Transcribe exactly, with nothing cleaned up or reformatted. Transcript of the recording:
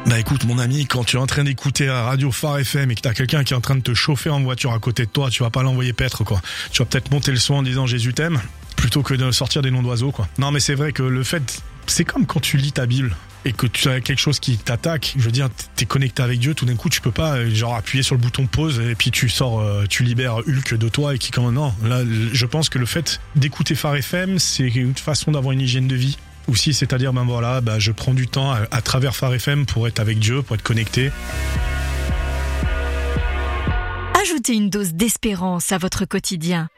Bah écoute mon ami, quand tu es en train d'écouter la radio Phare F M et que t'as quelqu'un qui est en train de te chauffer en voiture à côté de toi, tu vas pas l'envoyer paître quoi. Tu vas peut-être monter le son en disant Jésus t'aime, plutôt que de sortir des noms d'oiseaux quoi. Non mais c'est vrai que le fait, c'est comme quand tu lis ta Bible et que tu as quelque chose qui t'attaque, je veux dire t'es connecté avec Dieu, tout d'un coup tu peux pas genre appuyer sur le bouton pause et puis tu sors, tu libères Hulk de toi et qui comme non, là je pense que le fait d'écouter Phare F M c'est une façon d'avoir une hygiène de vie. Aussi, c'est-à-dire, ben voilà, ben je prends du temps à, à travers Phare F M pour être avec Dieu, pour être connecté. Ajoutez une dose d'espérance à votre quotidien